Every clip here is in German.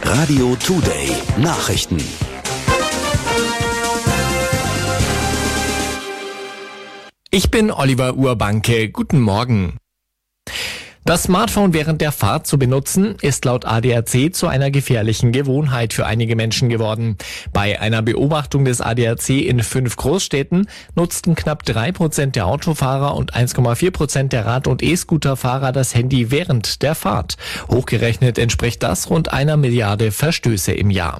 Radio Today Nachrichten. Ich bin Oliver Urbanke. Guten Morgen. Das Smartphone während der Fahrt zu benutzen, ist laut ADAC zu einer gefährlichen Gewohnheit für einige Menschen geworden. Bei einer Beobachtung des ADAC in 5 Großstädten nutzten knapp 3% der Autofahrer und 1,4% der Rad- und E-Scooterfahrer das Handy während der Fahrt. Hochgerechnet entspricht das rund 1 Milliarde Verstöße im Jahr.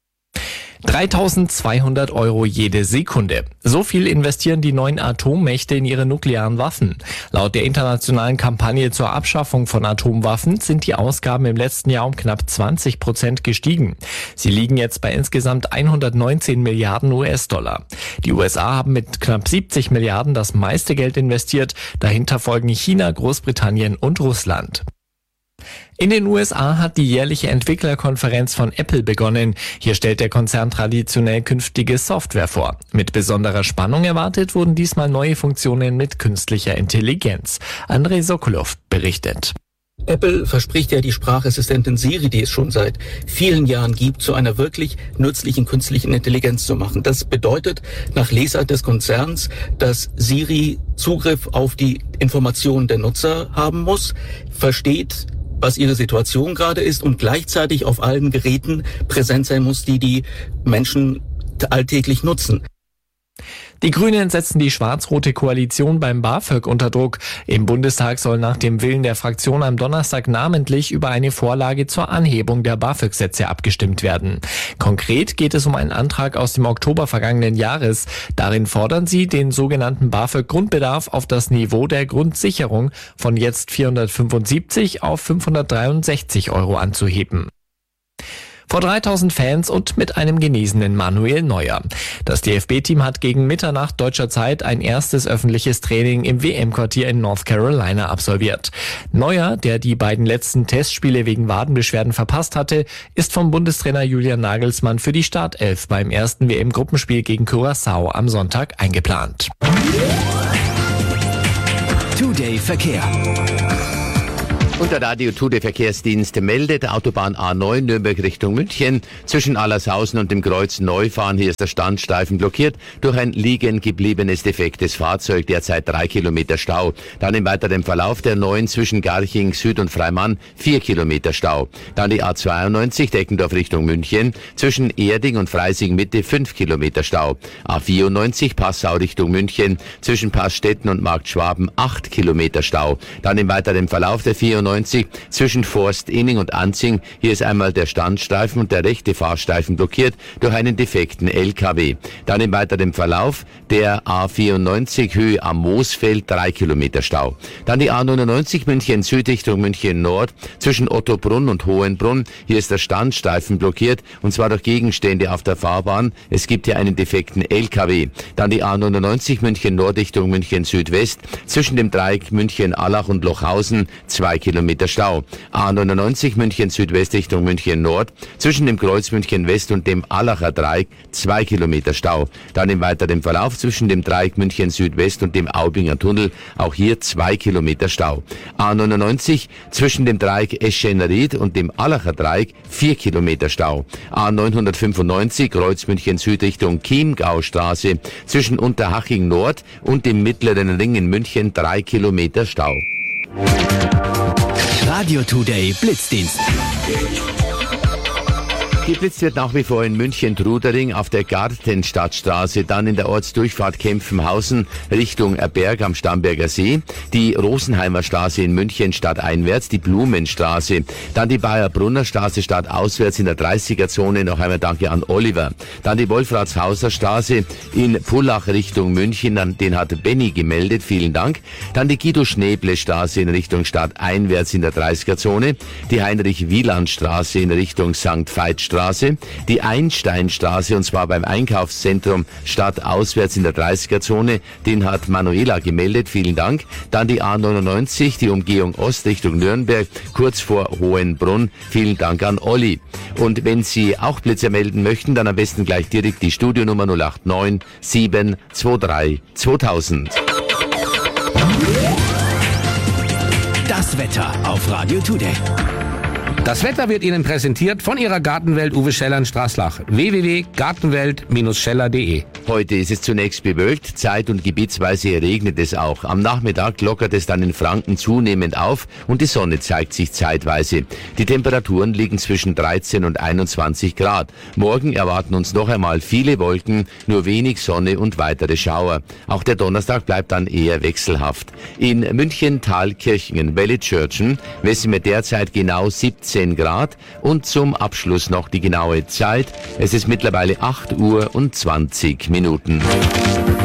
3.200 € jede Sekunde. So viel investieren die 9 Atommächte in ihre nuklearen Waffen. Laut der internationalen Kampagne zur Abschaffung von Atomwaffen sind die Ausgaben im letzten Jahr um knapp 20% gestiegen. Sie liegen jetzt bei insgesamt 119 Milliarden US-Dollar. Die USA haben mit knapp 70 Milliarden das meiste Geld investiert. Dahinter folgen China, Großbritannien und Russland. In den USA hat die jährliche Entwicklerkonferenz von Apple begonnen. Hier stellt der Konzern traditionell künftige Software vor. Mit besonderer Spannung erwartet wurden diesmal neue Funktionen mit künstlicher Intelligenz. Andrei Sokolov berichtet. Apple verspricht ja die Sprachassistentin Siri, die es schon seit vielen Jahren gibt, zu einer wirklich nützlichen künstlichen Intelligenz zu machen. Das bedeutet nach Lesart des Konzerns, dass Siri Zugriff auf die Informationen der Nutzer haben muss, versteht, was ihre Situation gerade ist und gleichzeitig auf allen Geräten präsent sein muss, die Menschen alltäglich nutzen. Die Grünen setzen die schwarz-rote Koalition beim BAföG unter Druck. Im Bundestag soll nach dem Willen der Fraktion am Donnerstag namentlich über eine Vorlage zur Anhebung der BAföG-Sätze abgestimmt werden. Konkret geht es um einen Antrag aus dem Oktober vergangenen Jahres. Darin fordern sie, den sogenannten BAföG-Grundbedarf auf das Niveau der Grundsicherung von jetzt 475 auf 563 € anzuheben. Vor 3000 Fans und mit einem genesenen Manuel Neuer. Das DFB-Team hat gegen Mitternacht deutscher Zeit ein erstes öffentliches Training im WM-Quartier in North Carolina absolviert. Neuer, der die beiden letzten Testspiele wegen Wadenbeschwerden verpasst hatte, ist vom Bundestrainer Julian Nagelsmann für die Startelf beim ersten WM-Gruppenspiel gegen Curaçao am Sonntag eingeplant. Today Verkehr. Und der Radio Today Verkehrsdienst meldet Autobahn A9 Nürnberg Richtung München. Zwischen Allershausen und dem Kreuz Neufahren, hier ist der Standstreifen blockiert durch ein liegen gebliebenes defektes Fahrzeug, derzeit 3 Kilometer Stau. Dann im weiteren Verlauf der 9 zwischen Garching Süd und Freimann 4 Kilometer Stau. Dann die A92 Deckendorf Richtung München, zwischen Erding und Freising Mitte 5 Kilometer Stau. A94 Passau Richtung München, zwischen Passstetten und Markt Schwaben 8 Kilometer Stau. Dann im weiteren Verlauf der 94 zwischen Forst Inning und Anzing. Hier ist einmal der Standstreifen und der rechte Fahrstreifen blockiert durch einen defekten LKW. Dann im weiteren Verlauf der A94 Höhe am Moosfeld 3 Kilometer Stau. Dann die A99 München Süd Richtung München Nord zwischen Ottobrunn und Hohenbrunn. Hier ist der Standstreifen blockiert und zwar durch Gegenstände auf der Fahrbahn. Es gibt hier einen defekten LKW. Dann die A99 München Nord Richtung München Südwest zwischen dem Dreieck München Allach und Lochhausen 2 Kilometer Stau. A99 München Südwest Richtung München Nord zwischen dem Kreuz München West und dem Allacher Dreieck 2 Kilometer Stau. Dann im weiteren Verlauf zwischen dem Dreieck München Südwest und dem Aubinger Tunnel auch hier 2 Kilometer Stau. A99 zwischen dem Dreieck Eschenried und dem Allacher Dreieck 4 Kilometer Stau. A995 Kreuz München Süd Richtung Chiemgaustraße zwischen Unterhaching Nord und dem mittleren Ring in München 3 Kilometer Stau. Radio Today Blitzdienst. Geblitzt wird nach wie vor in München-Trudering auf der Gartenstadtstraße, dann in der Ortsdurchfahrt Kempfenhausen Richtung Erberg am Starnberger See, die Rosenheimer Straße in München stadteinwärts, die Blumenstraße, dann die Bayerbrunner Straße stadtauswärts in der 30er-Zone, noch einmal danke an Oliver, dann die Wolfratshauser Straße in Pullach Richtung München, den hat Benny gemeldet, vielen Dank, dann die Guido-Schneeble-Straße in Richtung stadteinwärts in der 30er-Zone, die Heinrich-Wieland-Straße in Richtung St. Veitstraße, die Einsteinstraße und zwar beim Einkaufszentrum stadtauswärts in der 30er-Zone, den hat Manuela gemeldet, vielen Dank. Dann die A99, die Umgehung Ost Richtung Nürnberg, kurz vor Hohenbrunn, vielen Dank an Olli. Und wenn Sie auch Blitzer melden möchten, dann am besten gleich direkt die Studionummer 089 723 2000. Das Wetter auf Radio Today. Das Wetter wird Ihnen präsentiert von Ihrer Gartenwelt Uwe Scheller in Straßlach. www.gartenwelt-scheller.de. Heute ist es zunächst bewölkt, zeit- und gebietsweise regnet es auch. Am Nachmittag lockert es dann in Franken zunehmend auf und die Sonne zeigt sich zeitweise. Die Temperaturen liegen zwischen 13 und 21 Grad. Morgen erwarten uns noch einmal viele Wolken, nur wenig Sonne und weitere Schauer. Auch der Donnerstag bleibt dann eher wechselhaft. In München-Thalkirchen, Wellitzschörtchen, messen wir derzeit genau 17 Grad und zum Abschluss noch die genaue Zeit. Es ist mittlerweile 8 Uhr und 20 Minuten.